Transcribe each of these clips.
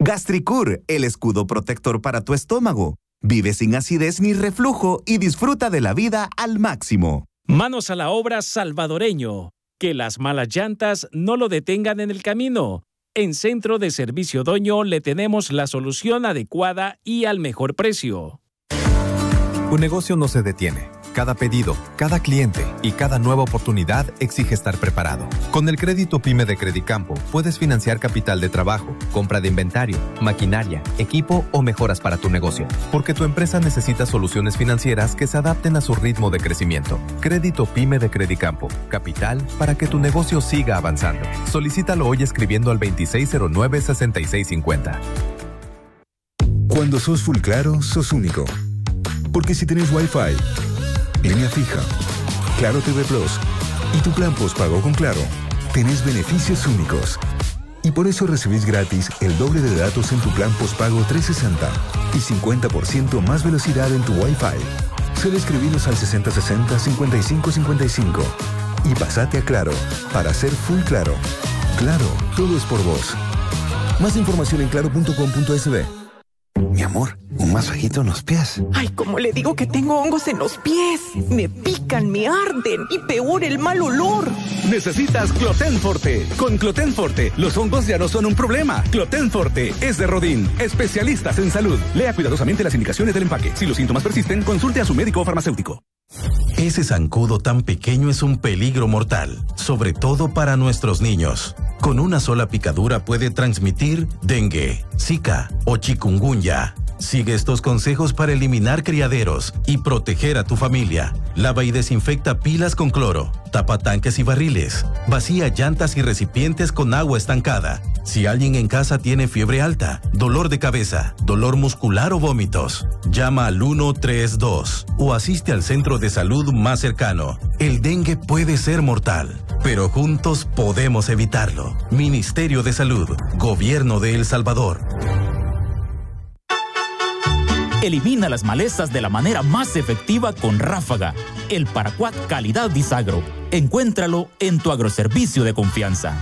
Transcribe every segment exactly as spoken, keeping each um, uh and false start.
Gastricur, el escudo protector para tu estómago. Vive sin acidez ni reflujo y disfruta de la vida al máximo. Manos a la obra salvadoreño. Que las malas llantas no lo detengan en el camino. En Centro de Servicio Doño le tenemos la solución adecuada y al mejor precio. Un negocio no se detiene. Cada pedido, cada cliente y cada nueva oportunidad exige estar preparado. Con el crédito PYME de Credicampo puedes financiar capital de trabajo, compra de inventario, maquinaria, equipo o mejoras para tu negocio. Porque tu empresa necesita soluciones financieras que se adapten a su ritmo de crecimiento. Crédito PYME de Credicampo. Capital para que tu negocio siga avanzando. Solicítalo hoy escribiendo al veintiséis cero nueve, sesenta y seis cincuenta. Cuando sos full claro, sos único. Porque si tenés Wi-Fi, línea fija, Claro T V Plus y tu plan postpago con Claro, tenés beneficios únicos. Y por eso recibís gratis el doble de datos en tu plan postpago trescientos sesenta y cincuenta por ciento más velocidad en tu Wi-Fi. Solo escribinos al sesenta sesenta, cincuenta y cinco cincuenta y cinco y pasate a Claro para ser full claro. Claro, todo es por vos. Más información en claro punto com punto es be. Mi amor, un masajito en los pies. Ay, ¿cómo le digo que tengo hongos en los pies? Me pican, me arden y peor el mal olor. Necesitas Cloten Forte. Con Cloten Forte, los hongos ya no son un problema. Cloten Forte es de Rodin, especialistas en salud. Lea cuidadosamente las indicaciones del empaque. Si los síntomas persisten, consulte a su médico o farmacéutico. Ese zancudo tan pequeño es un peligro mortal, sobre todo para nuestros niños. Con una sola picadura puede transmitir dengue, zika o chikungunya. Sigue estos consejos para eliminar criaderos y proteger a tu familia. Lava y desinfecta pilas con cloro. Tapa tanques y barriles. Vacía llantas y recipientes con agua estancada. Si alguien en casa tiene fiebre alta, dolor de cabeza, dolor muscular o vómitos, llama al uno tres dos o asiste al centro de salud más cercano. El dengue puede ser mortal, pero juntos podemos evitarlo. Ministerio de Salud, Gobierno de El Salvador. Elimina las malezas de la manera más efectiva con Ráfaga, el paraquat calidad Disagro. Encuéntralo en tu agroservicio de confianza.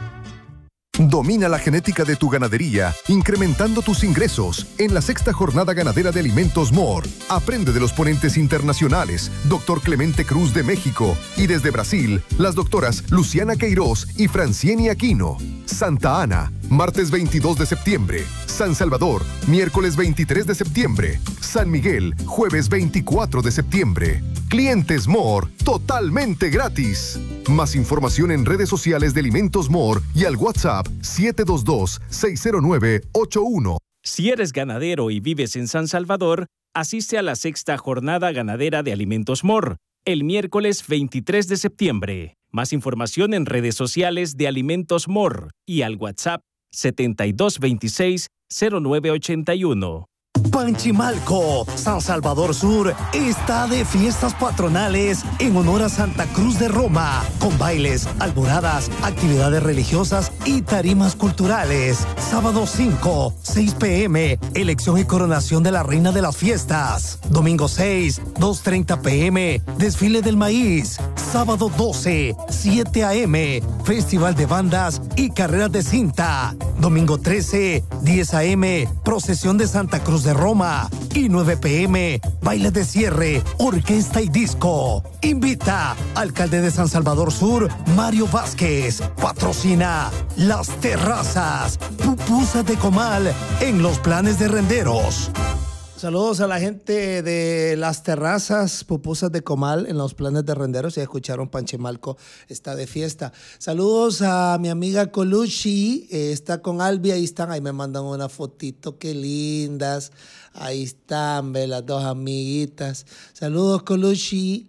Domina la genética de tu ganadería, incrementando tus ingresos en la sexta jornada ganadera de alimentos M O R. Aprende de los ponentes internacionales, doctor Clemente Cruz de México, y desde Brasil, las doctoras Luciana Queiroz y Francieni Aquino. Santa Ana, martes veintidós de septiembre. San Salvador, miércoles veintitrés de septiembre. San Miguel, jueves veinticuatro de septiembre. Clientes M O R, totalmente gratis. Más información en redes sociales de Alimentos M O R y al WhatsApp siete dos dos, seis cero nueve, ocho uno. Si eres ganadero y vives en San Salvador, asiste a la sexta jornada ganadera de Alimentos M O R, el miércoles veintitrés de septiembre. Más información en redes sociales de Alimentos M O R y al WhatsApp setenta y dos veintiséis, cero nueve ochenta y uno. Panchimalco, San Salvador Sur, está de fiestas patronales en honor a Santa Cruz de Roma, con bailes, alboradas, actividades religiosas y tarimas culturales. Sábado cinco, seis pe eme, elección y coronación de la reina de las fiestas. Domingo seis, dos treinta pe eme, desfile del maíz. Sábado doce, siete a eme, festival de bandas y carreras de cinta. Domingo trece, diez a eme, procesión de Santa Cruz de Roma. Y nueve pe eme, baile de cierre, orquesta y disco. Invita, alcalde de San Salvador Sur, Mario Vázquez. Patrocina Las Terrazas, pupusas de comal en los planes de renderos. Saludos a la gente de Las Terrazas, pupusas de comal en los planes de renderos. Ya escucharon, Panchimalco está de fiesta. Saludos a mi amiga Colucci, eh, está con Albi, ahí están, ahí me mandan una fotito, qué lindas. Ahí están, ve, las dos amiguitas. Saludos, Colucci.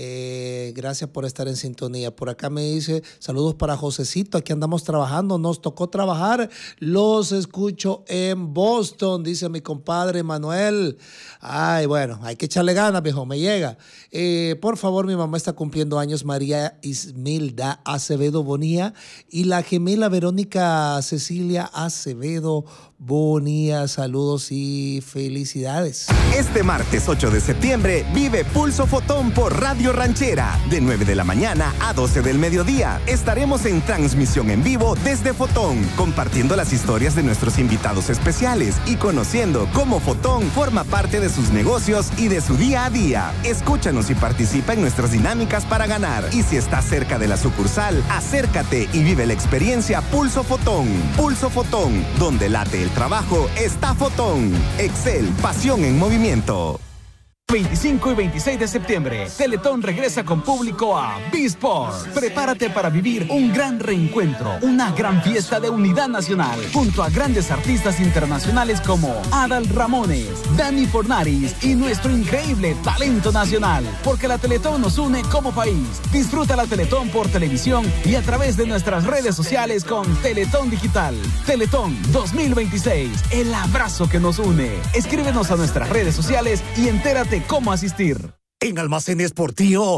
Eh, gracias por estar en sintonía. Por acá me dice, saludos para Josecito, aquí andamos trabajando, nos tocó trabajar, los escucho en Boston, dice mi compadre Manuel. Ay, bueno, hay que echarle ganas, viejo, me llega. Eh, por favor, mi mamá está cumpliendo años, María Ismilda Acevedo Bonilla, y la gemela Verónica Cecilia Acevedo Bonía. Saludos y felicidades. Este martes ocho de septiembre vive Pulso Fotón por Radio Ranchera. De nueve de la mañana a doce del mediodía. Estaremos en transmisión en vivo desde Fotón, compartiendo las historias de nuestros invitados especiales y conociendo cómo Fotón forma parte de sus negocios y de su día a día. Escúchanos y participa en nuestras dinámicas para ganar. Y si estás cerca de la sucursal, acércate y vive la experiencia Pulso Fotón. Pulso Fotón, donde late el trabajo, está Fotón. Excel, pasión en movimiento. veinticinco y veintiséis de septiembre, Teletón regresa con público a B-Sport. Prepárate para vivir un gran reencuentro, una gran fiesta de unidad nacional, junto a grandes artistas internacionales como Adal Ramones, Dani Fornaris y nuestro increíble talento nacional. Porque la Teletón nos une como país. Disfruta la Teletón por televisión y a través de nuestras redes sociales con Teletón Digital. Teletón dos mil veintiséis, el abrazo que nos une. Escríbenos a nuestras redes sociales y entérate cómo asistir. En Almacenes Portillo